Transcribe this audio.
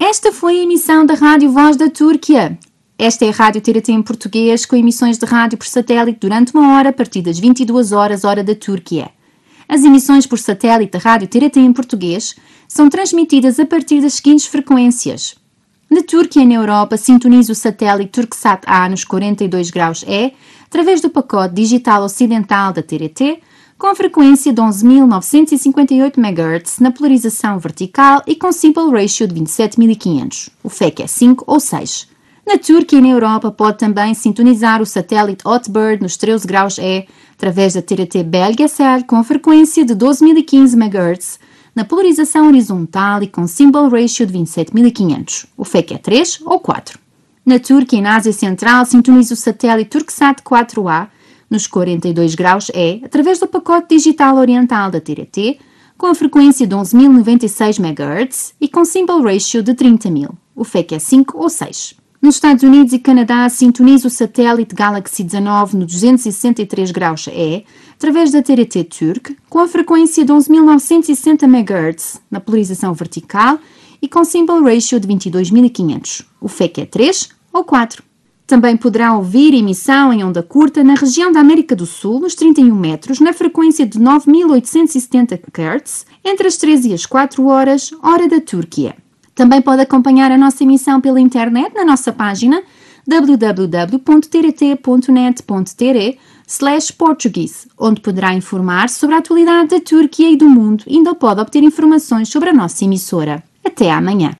Esta foi a emissão da Rádio Voz da Turquia. Esta é a Rádio TRT em português, com emissões de rádio por satélite durante 1 hora, a partir das 22 horas, hora da Turquia. As emissões por satélite da Rádio TRT em português são transmitidas a partir das seguintes frequências. Na Turquia e na Europa, sintonize o satélite Turksat A nos 42 graus E, através do pacote digital ocidental da TRT, com a frequência de 11.958 MHz na polarização vertical e com Simple Ratio de 27.500. O FEC é 5 ou 6. Na Turquia e na Europa pode também sintonizar o satélite Hotbird nos 13 graus E, através da TRT Belgesel, com a frequência de 12.015 MHz na polarização horizontal e com Simple Ratio de 27.500. O FEC é 3 ou 4. Na Turquia e na Ásia Central, sintoniza o satélite Turksat 4A nos 42 graus E, através do pacote digital oriental da TRT, com a frequência de 11.096 MHz e com Simple Ratio de 30.000. O FEC é 5 ou 6. Nos Estados Unidos e Canadá, sintoniza o satélite Galaxy 19 no 263 graus E, através da TRT Turk, com a frequência de 11.960 MHz na polarização vertical e com Simple Ratio de 22.500. O FEC é 3 ou 4. Também poderá ouvir emissão em onda curta na região da América do Sul, nos 31 metros, na frequência de 9.870 Hz, entre as 13 e as 4 horas, hora da Turquia. Também pode acompanhar a nossa emissão pela internet na nossa página www.trt.net.tr/portuguese, onde poderá informar sobre a atualidade da Turquia e do mundo e ainda pode obter informações sobre a nossa emissora. Até amanhã!